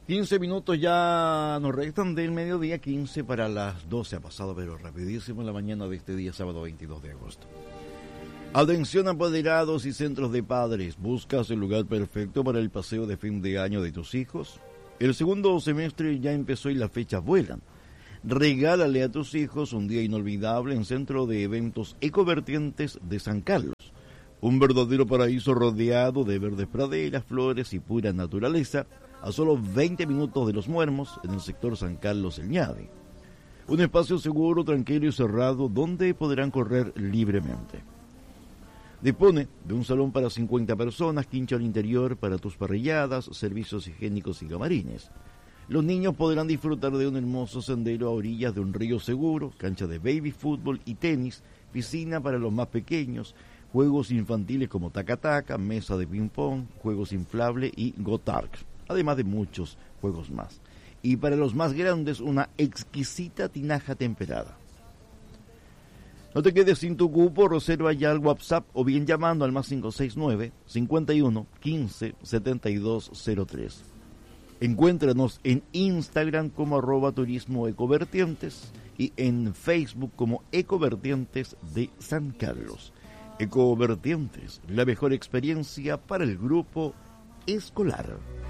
15 minutos ya nos restan del mediodía, 15 para las 12 ha pasado, pero rapidísimo en la mañana de este día, sábado 22 de agosto. Atención apoderados y centros de padres, ¿buscas el lugar perfecto para el paseo de fin de año de tus hijos? El segundo semestre ya empezó y las fechas vuelan. Regálale a tus hijos un día inolvidable en Centro de Eventos Ecovertientes de San Carlos. Un verdadero paraíso rodeado de verdes praderas, flores y pura naturaleza, a solo 20 minutos de Los Muermos, en el sector San Carlos El Ñavi. Un espacio seguro, tranquilo y cerrado, donde podrán correr libremente. Dispone de un salón para 50 personas, quincho al interior para tus parrilladas, servicios higiénicos y camarines. Los niños podrán disfrutar de un hermoso sendero a orillas de un río seguro, cancha de baby fútbol y tenis, piscina para los más pequeños, juegos infantiles como taca-taca, mesa de ping-pong, juegos inflables y go-tark, además de muchos juegos más. Y para los más grandes, una exquisita tinaja temperada. No te quedes sin tu cupo, reserva ya al WhatsApp o bien llamando al más 569-51-15-7203. Encuéntranos en Instagram como @turismoecovertientes y en Facebook como Ecovertientes de San Carlos. Ecovertientes, la mejor experiencia para el grupo escolar.